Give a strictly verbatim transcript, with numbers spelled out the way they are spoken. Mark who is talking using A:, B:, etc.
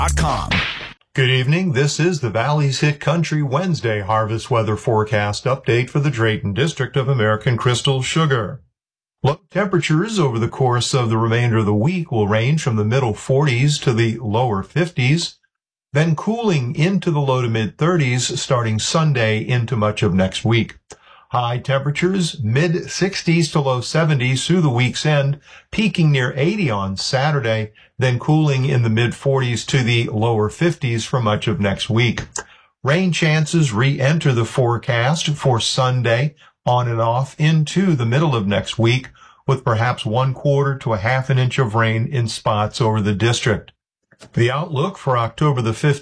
A: dot com.
B: Good evening. This is the Valley's Hit Country Wednesday harvest weather forecast update for the Drayton District of American Crystal Sugar. Low temperatures over the course of the remainder of the week will range from the middle forties to the lower fifties, then cooling into the low to mid thirties starting Sunday into much of next week. High temperatures mid sixties to low seventies through the week's end, peaking near eighty on Saturday, then cooling in the mid forties to the lower fifties for much of next week. Rain chances re-enter the forecast for Sunday on and off into the middle of next week, with perhaps one quarter to a half an inch of rain in spots over the district. The outlook for October the fifteenth